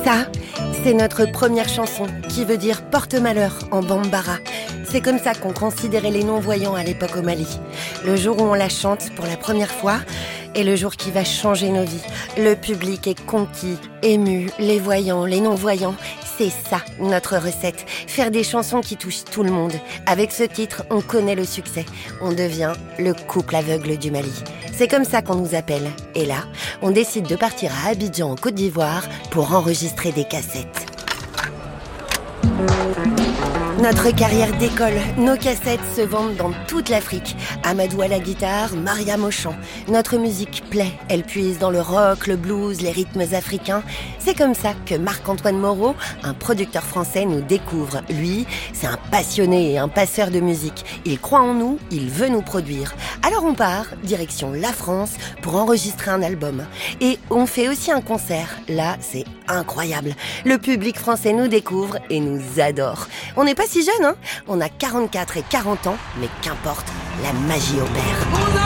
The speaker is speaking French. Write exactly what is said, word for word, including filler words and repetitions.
Ça, c'est notre première chanson qui veut dire porte-malheur en bambara. C'est comme ça qu'on considérait les non-voyants à l'époque au Mali. Le jour où on la chante pour la première fois est le jour qui va changer nos vies. Le public est conquis, ému, les voyants, les non-voyants. C'est ça, notre recette. Faire des chansons qui touchent tout le monde. Avec ce titre, on connaît le succès. On devient le couple aveugle du Mali. C'est comme ça qu'on nous appelle. Et là, on décide de partir à Abidjan, en Côte d'Ivoire, pour enregistrer des cassettes. Notre carrière décolle, nos cassettes se vendent dans toute l'Afrique. Amadou à la guitare, Mariam au chant. Notre musique plaît, elle puise dans le rock, le blues, les rythmes africains. C'est comme ça que Marc-Antoine Moreau, un producteur français, nous découvre. Lui, c'est un passionné et un passeur de musique. Il croit en nous, il veut nous produire. Alors on part, direction la France, pour enregistrer un album. Et on fait aussi un concert. Là, c'est incroyable. Le public français nous découvre et nous adore. On n'est pas si jeune, hein. On a quarante-quatre et quarante ans, mais qu'importe, la magie opère.